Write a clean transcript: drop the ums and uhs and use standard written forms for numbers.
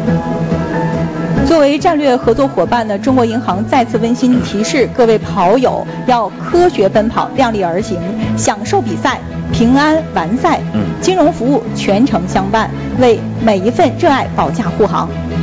作为战略合作伙伴呢，中国银行再次温馨提示各位跑友要科学奔跑，量力而行，享受比赛，平安完赛。金融服务全程相伴，为每一份热爱保驾护航。